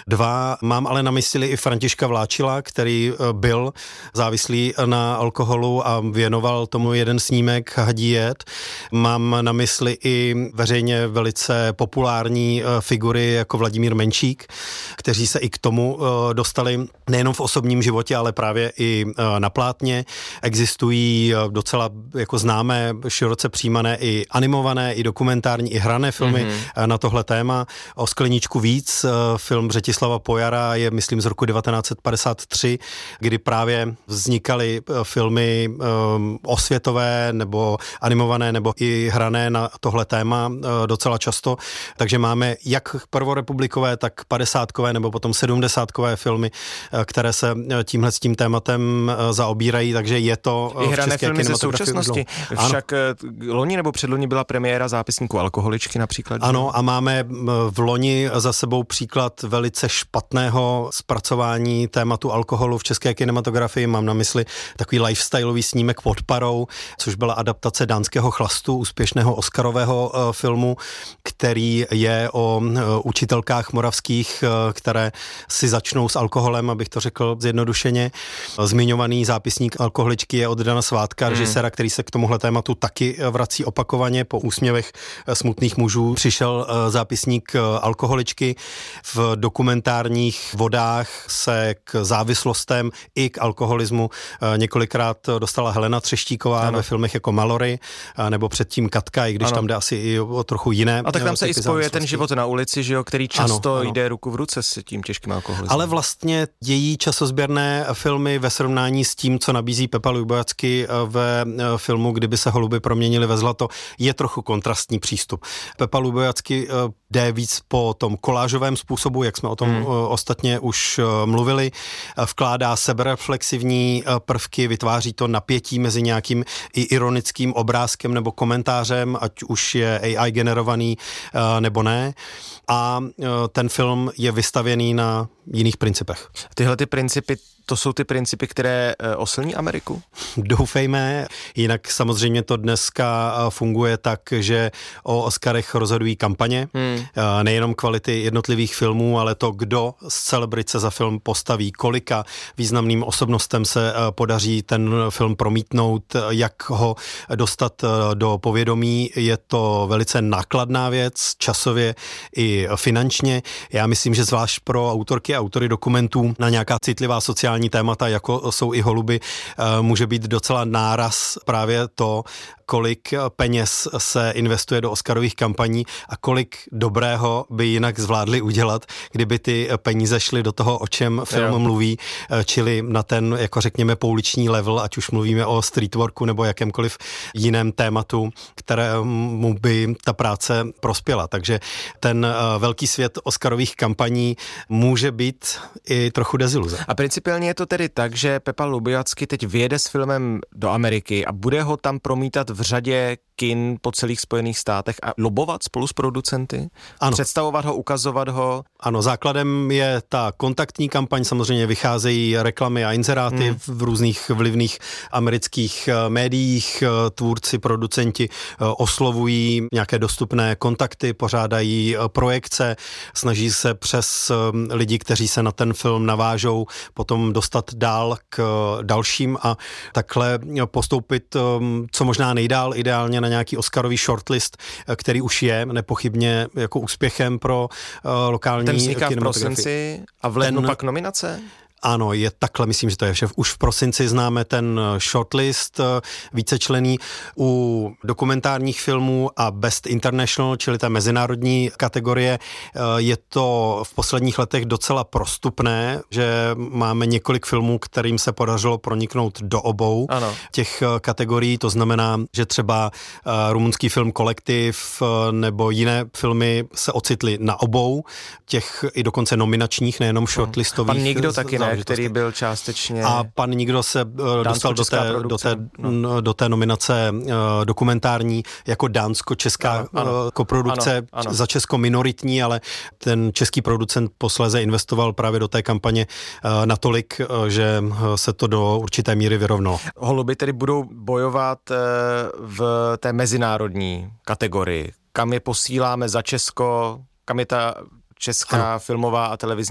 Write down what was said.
2. Mám ale na mysli i Františka Vláčila, který byl závislý na alkoholu a věnoval tomu jeden snímek Hadí jed. Mám na mysli i veřejně velice populární figury jako Vladimír Menšík, kteří se i k tomu dostali nejenom v osobním životě, ale právě i na plátně. Existují docela jako známé, široce přijímané i animované, i dokumentární, i hrané filmy na tohle téma. O Skleničku víc, film Břetislava Pojara je, myslím, z roku 1953, kdy právě vznikaly filmy osvětové nebo animované nebo i hrané na tohle téma docela často. Takže máme jak prvorepublikové, tak 50kové nebo potom 70kové filmy, které se tímhle s tím tématem zaobírají, takže je to i hrané filmy ze současnosti. Však loni nebo předloni byla premiéra Zápisníku alkoholičky například. Ano, a máme v loni za sebou příklad velice špatného zpracování tématu alkoholu v české kinematografii. Mám na mysli takový lifestyleový snímek Pod parou, což byla adaptace Dánského chlastu, úspěšného oscarového filmu, který je o učitelkách moravských, které si začnou s alkoholem, abych to řekl zjednodušeně. Zmiňovaný Zápisník alkoholičky je od Dana Svátka, režiséra, který se k tomuhle tématu taky vrací opakovaně. Po úsměvech smutných mužů přišel Zápisník alkoholičky. V dokumentárních vodách se k závislostem i k alkoholismu několikrát dostala Helena Třeštíková ve filmech jako Malory, nebo předtím Katka, i když tam jde asi i o trochu jiné. A tak tam se i spojuje ten život na ulici, že jo, který často jde ruku v ruce s tím těžkým alkoholismem. Ale vlastně její časozběrné filmy ve srovnání s tím, co nabízí Pepa Lubojacky ve filmu Kdyby se holuby proměnily ve zlato, je trochu kontrastní přístup. Pepa Lubojacky jde víc po tom kolážovém způsobu, jak jsme o tom ostatně už mluvili, vkládá sebereflexivní prvky, vytváří to napětí mezi nějakým i ironickým obrázkem nebo komentářem, ať už je AI generovaný nebo ne. A ten film je vystavěný na jiných principech. Tyhle ty principy, to jsou ty principy, které oslní Ameriku? Doufejme, jinak samozřejmě to dneska funguje tak, že o Oscarech rozhodují kampaně, nejenom kvality jednotlivých filmů, ale to, kdo z celebrice za film postaví, kolika významným osobnostem se podaří ten film promítnout, jak ho dostat do povědomí. Je to velice nákladná věc, časově i finančně. Já myslím, že zvlášť pro autorky a autory dokumentů na nějaká citlivá sociální témata, jako jsou i holuby, může být docela náraz právě to, kolik peněz se investuje do Oscarových kampaní a kolik dobrého by jinak zvládli udělat, kdyby ty peníze šly do toho, o čem film mluví, čili na ten, jako řekněme, pouliční level, ať už mluvíme o streetworku nebo jakémkoliv jiném tématu, kterému by ta práce prospěla. Takže ten velký svět Oscarových kampaní může být i trochu deziluze. A principiálně je to tedy tak, že Pepa Lubojacky teď vyjede s filmem do Ameriky a bude ho tam promítat v řadě kin po celých Spojených státech a lobovat spolu s producenty? Ano. Představovat ho, ukazovat ho? Ano, základem je ta kontaktní kampaň, samozřejmě vycházejí reklamy a inzeráty v různých vlivných amerických médiích, tvůrci, producenti oslovují nějaké dostupné kontakty, pořádají projekce, snaží se přes lidi, kteří se na ten film navážou, potom dostat dál k dalším a takhle postoupit co možná nejdál, ideálně na nějaký Oscarový shortlist, který už je nepochybně jako úspěchem pro lokální kinematografii. Ten vzniká v prosinci a v lednu pak nominace? Ano, je takhle, myslím, že to je vše. Už v prosinci známe ten shortlist vícečlenný. U dokumentárních filmů a Best International, čili ta mezinárodní kategorie, je to v posledních letech docela prostupné, že máme několik filmů, kterým se podařilo proniknout do obou těch kategorií. To znamená, že třeba rumunský film Kolektiv nebo jiné filmy se ocitly na obou těch i dokonce nominačních, nejenom shortlistových. Pan Nikdo taky ne, který byl částečně... A pan Nikdo se dostal do té nominace dokumentární jako dánsko-česká koprodukce, za Česko minoritní, ale ten český producent posléze investoval právě do té kampaně natolik, že se to do určité míry vyrovnalo. Holuby tedy budou bojovat v té mezinárodní kategorii. Kam je posíláme za Česko, kam je ta česká filmová a televizní